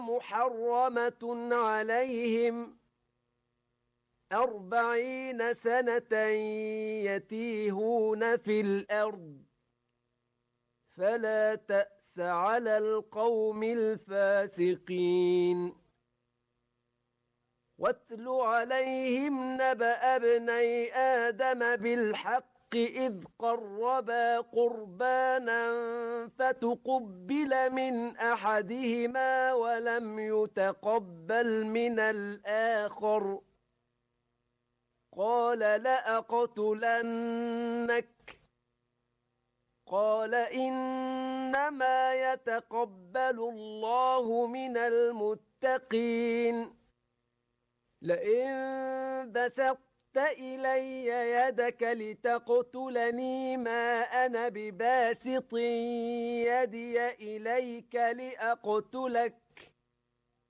محرمة عليهم 40 سنة يتيهون في الأرض فلا تأس على القوم الفاسقين واتل عليهم نبأ ابني آدم بالحق إذ قربا قربانا فتقبل من أحدهما ولم يتقبل من الآخر قال لأقتلنك قال إنما يتقبل الله من المتقين لئن بسطت إلي يدك لتقتلني ما أنا بباسط يدي إليك لأقتلك